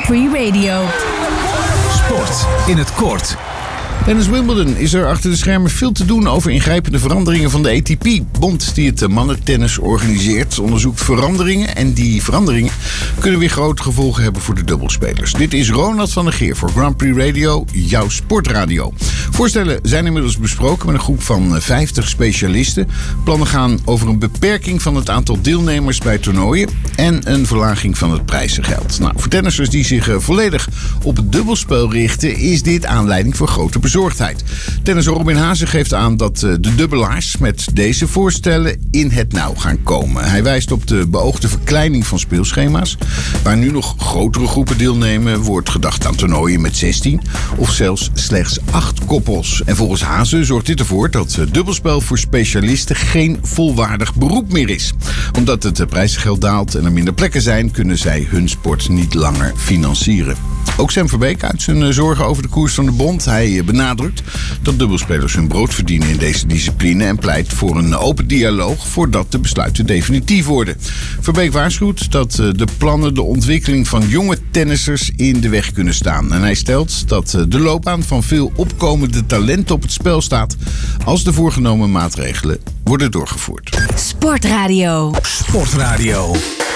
Prix Radio. Sport in het kort. Tijdens Wimbledon is er achter de schermen veel te doen over ingrijpende veranderingen van de ATP-bond die het mannentennis organiseert, onderzoekt veranderingen en die veranderingen kunnen weer grote gevolgen hebben voor de dubbelspelers. Dit is Ronald van der Geer voor Grand Prix Radio, jouw sportradio. Voorstellen zijn inmiddels besproken met een groep van 50 specialisten. Plannen gaan over een beperking van het aantal deelnemers bij toernooien en een verlaging van het prijzengeld. Nou, voor tennissers die zich volledig op het dubbelspel richten, is dit aanleiding voor grote bezorgdheid. Tennisser Robin Haase geeft aan dat de dubbelaars met deze voorstellen in het nauw gaan komen. Hij wijst op de beoogde verkleining van speelschema's. Waar nu nog grotere groepen deelnemen, wordt gedacht aan toernooien met 16 of zelfs slechts 8 koppels. En volgens Haase zorgt dit ervoor dat dubbelspel voor specialisten geen volwaardig beroep meer is. Omdat het prijzengeld daalt en er minder plekken zijn, kunnen zij hun sport niet langer financieren. Ook Sam Verbeek uit zijn zorgen over de koers van de bond. Hij benadrukt dat dubbelspelers hun brood verdienen in deze discipline en pleit voor een open dialoog voordat de besluiten definitief worden. Verbeek waarschuwt dat de plannen de ontwikkeling van jonge tennissers in de weg kunnen staan. En hij stelt dat de loopbaan van veel opkomende talenten op het spel staat als de voorgenomen maatregelen worden doorgevoerd. Sportradio. Sportradio.